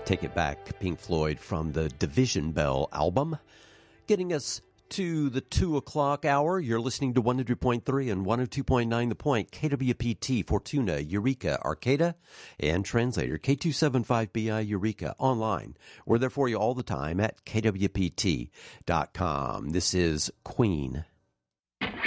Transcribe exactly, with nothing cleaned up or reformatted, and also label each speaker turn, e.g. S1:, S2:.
S1: Take It Back, Pink Floyd from the Division Bell album. Getting us to the two o'clock hour. You're listening to one hundred point three and one oh two point nine The Point, K W P T, Fortuna, Eureka, Arcata, and translator K two seventy-five B I Eureka online. We're there for you all the time at K W P T dot com. This is Queen.